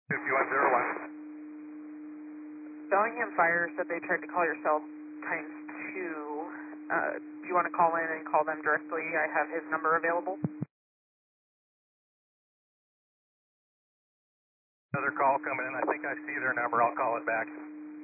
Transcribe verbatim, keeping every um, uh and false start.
fifty-one zero one. Bellingham Fire said they tried to call your cell times two. Uh, do you want to call in and call them directly? I have his number available. Another call coming in. I think I see their number. I'll call it back.